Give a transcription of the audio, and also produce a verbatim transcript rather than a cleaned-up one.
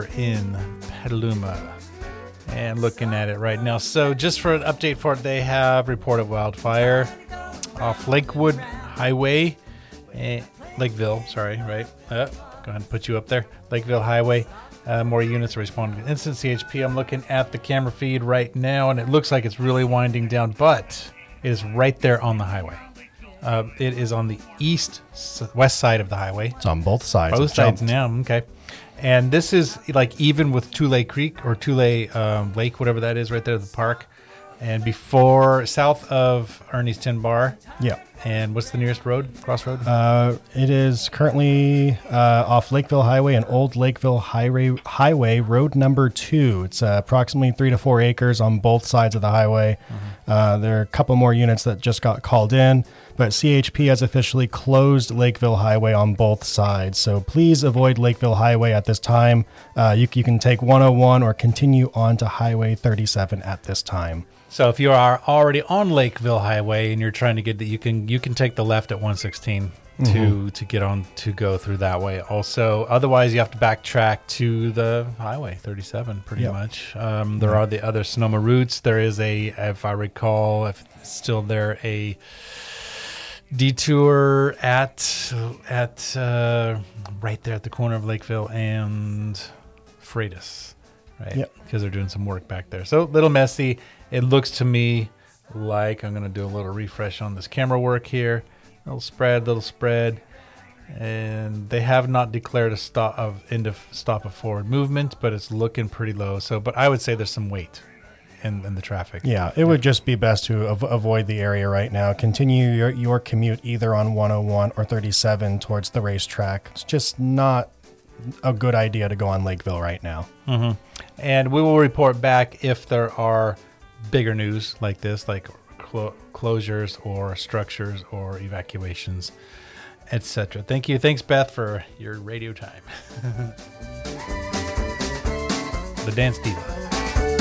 over in Petaluma. And looking at it right now. So just for an update for it, they have reported wildfire off Lakewood Highway. Eh, Lakeville, sorry, right? Uh, go ahead and put you up there. Lakeville Highway. Uh, more units are responding to instant C H P. I'm looking at the camera feed right now, and it looks like it's really winding down, but it is right there on the highway. Uh, it is on the east, west side of the highway. It's on both sides. Both sides now, okay. And this is like even with Tule Creek or Tule um, Lake, whatever that is right there, the park. And before, south of Ernie's Tin Bar. Yeah. And what's the nearest road, crossroad? Uh, it is currently uh, off Lakeville Highway and Old Lakeville Highway, Highway Road number two. It's uh, approximately three to four acres on both sides of the highway. Mm-hmm. Uh, there are a couple more units that just got called in, but C H P has officially closed Lakeville Highway on both sides. So please avoid Lakeville Highway at this time. Uh, you, you can take one oh one or continue on to Highway thirty-seven at this time. So if you are already on Lakeville Highway and you're trying to get that, you can you can take the left at one sixteen to mm-hmm. to get on to go through that way. Also, otherwise you have to backtrack to the Highway thirty-seven pretty yep. much. Um, there yep. are the other Sonoma routes. There is a, if I recall, if it's still there, a detour at at uh, right there at the corner of Lakeville and Freitas, right? Yep. Because they're doing some work back there. So a little messy. It looks to me like I'm going to do a little refresh on this camera work here. Little spread, little spread. And they have not declared a stop of end of stop of forward movement, but it's looking pretty low. So, but I would say there's some weight in, in the traffic. Yeah, it yeah. would just be best to av- avoid the area right now. Continue your, your commute either on one oh one or thirty-seven towards the racetrack. It's just not a good idea to go on Lakeville right now. Mm-hmm. And we will report back if there are bigger news like this, like clo- closures or structures or evacuations, et cetera. Thank you. Thanks, Beth, for your radio time. The Dance Diva.